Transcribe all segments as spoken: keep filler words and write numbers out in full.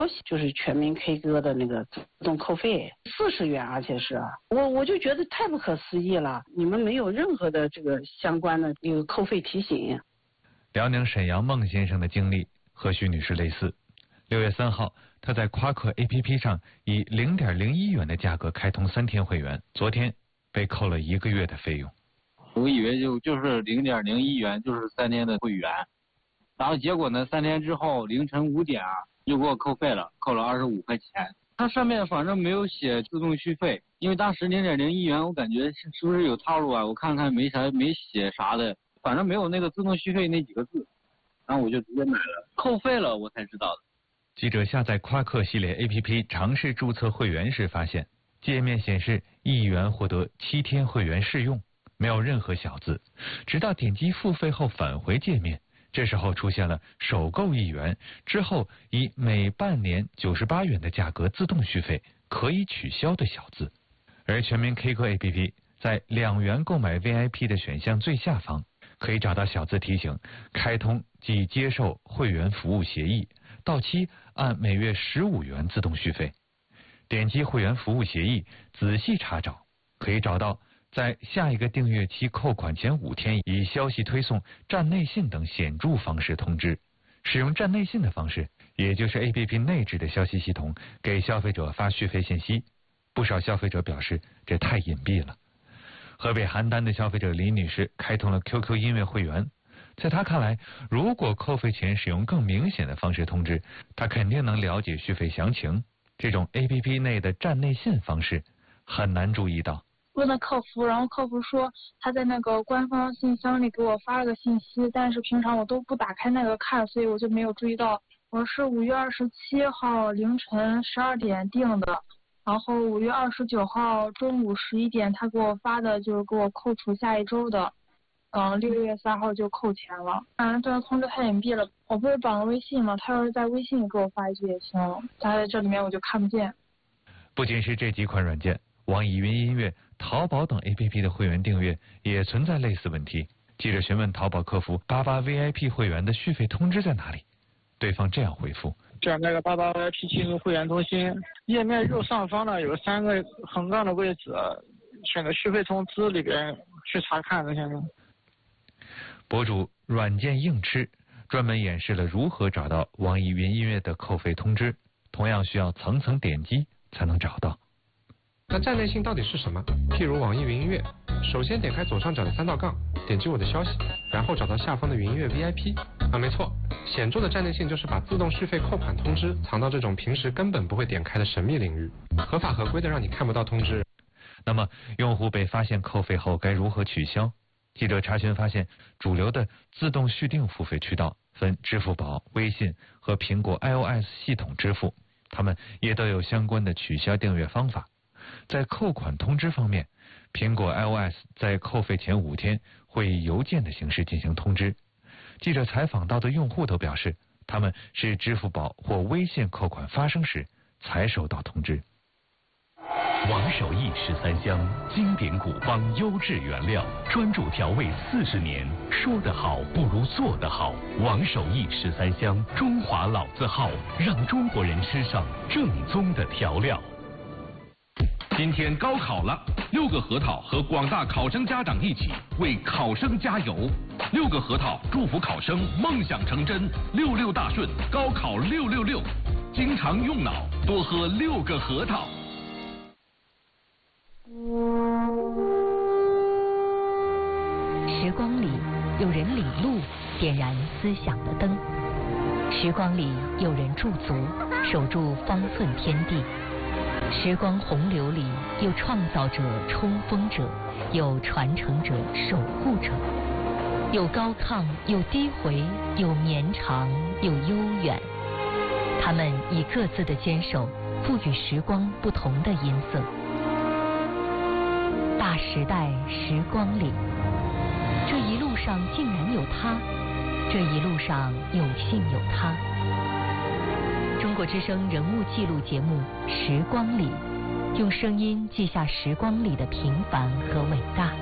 就是全民 K 歌的那个自动扣费四十元，而且是我我就觉得太不可思议了，你们没有任何的这个相关的一个扣费提醒。 辽宁沈阳孟先生的经历和徐女士类似，六月三号，他在夸克 A P P 上以零点零一元的价格开通三天会员，昨天被扣了一个月的费用。 我以为就就是零点零一元就是三天的会员，然后结果呢，三天之后凌晨五点啊。就给我扣费了，扣了二十五块钱。它上面反正没有写自动续费，因为当时零点零一元，我感觉是是不是有套路啊？我看看没啥没写啥的，反正没有那个自动续费那几个字，然后我就直接买了，扣费了我才知道的。 记者下载夸克系列 A P P 尝试注册会员时发现，界面显示一元获得七天会员试用，没有任何小字，直到点击付费后返回界面。这时候出现了首购一元之后以每半年九十八元的价格自动续费可以取消的小字，而全民 K 歌 A P P 在两元购买 V I P 的选项最下方可以找到小字提醒开通即接受会员服务协议，到期按每月十五元自动续费。点击会员服务协议仔细查找，可以找到在下一个订阅期扣款前五天以消息推送、站内信等显著方式通知。使用站内信的方式，也就是 A P P 内置的消息系统给消费者发续费信息。不少消费者表示这太隐蔽了。河北邯郸的消费者李女士开通了 Q Q 音乐会员，在她看来，如果扣费前使用更明显的方式通知，她肯定能了解续费详情。这种 A P P 内的站内信方式很难注意到。 问了客服，然后客服说他在那个官方信箱里给我发了个信息，但是平常我都不打开那个看，所以我就没有注意到。我是五月二十七号凌晨十二点订的，然后五月二十九号中午十一点他给我发的就是给我扣除下一周的，嗯，六月三号就扣钱了。反正这个通知太隐蔽了，我不是绑了微信吗？他要是在微信里给我发一句也行，他在这里面我就看不见。 不仅是这几款软件，网易云音乐、淘宝等 A P P 的会员订阅也存在类似问题。记者询问淘宝客服八八 V I P 会员的续费通知在哪里，对方这样回复： 在那个八八 V I P 进入会员中心页面右上方呢有三个横杠的位置，选择续费通知里边去查看这些呢。 博主软件硬吃专门演示了如何找到网易云音乐的扣费通知，同样需要层层点击才能找到。 那站内信到底是什么？譬如网易云音乐，首先点开左上角的三道杠，点击我的消息，然后找到下方的云音乐 V I P。啊，没错，显著的站内信就是把自动续费扣款通知藏到这种平时根本不会点开的神秘领域，合法合规的让你看不到通知。 那么，用户被发现扣费后该如何取消？记者查询发现，主流的自动续订付费渠道分支付宝、微信和苹果 I O S 系统支付，它们也都有相关的取消订阅方法。在扣款通知方面，苹果 I O S 在扣费前五天会以邮件的形式进行通知。记者采访到的用户都表示，他们是支付宝或微信扣款发生时才收到通知。 王守义十三香，经典古方，优质原料，专注调味四十年。说得好不如做得好。王守义十三香，中华老字号，让中国人吃上正宗的调料。 今天高考了，六个核桃和广大考生家长一起为考生加油。六个核桃祝福考生梦想成真，六六大顺，高考六六六。经常用脑，多喝六个核桃。 时光里有人领路，点燃思想的灯；时光里有人驻足，守住方寸天地。时光洪流里有创造者、冲锋者，有传承者、守护者，有高亢，有低回，有绵长，有悠远。他们以各自的坚守，赋予时光不同的音色。大时代时光里，这一路上竟然有他，这一路上有幸有他。中国之声人物记录节目《时光里》，用声音记下时光里的平凡和伟大。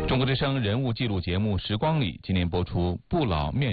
中国之声人物记录节目《时光里》今年播出《不老面》。